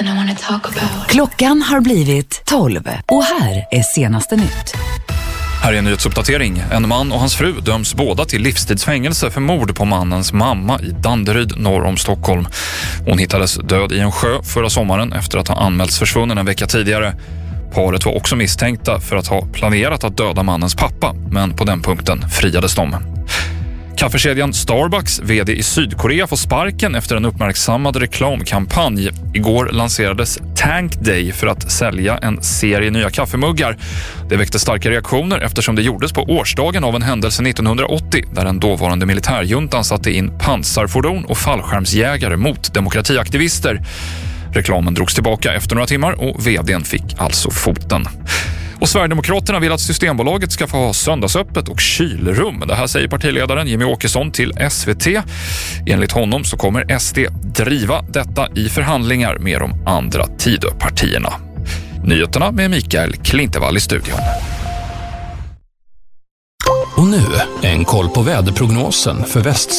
something I want to talk about. Klockan har blivit 12 och här är senaste nytt. Här är en nyhetsuppdatering. En man och hans fru döms båda till livstidsfängelse för mord på mannens mamma i Danderyd norr om Stockholm. Hon hittades död i en sjö förra sommaren efter att ha anmälts försvunnen en vecka tidigare. Paret var också misstänkta för att ha planerat att döda mannens pappa, men på den punkten friades de. Kaffekedjan Starbucks vd i Sydkorea får sparken efter en uppmärksammad reklamkampanj. Igår lanserades Tank Day för att sälja en serie nya kaffemuggar. Det väckte starka reaktioner eftersom det gjordes på årsdagen av en händelse 1980 där den dåvarande militärjuntan satte in pansarfordon och fallskärmsjägare mot demokratiaktivister. Reklamen drogs tillbaka efter några timmar och vdn fick alltså foten. Och Sverigedemokraterna vill att Systembolaget ska få ha söndagsöppet och kylrum. Det här säger partiledaren Jimmy Åkesson till SVT. Enligt honom så kommer SD driva detta i förhandlingar med de andra Tidöpartierna. Nyheterna med Mikael Klintevall i studion. Och nu en koll på väderprognosen för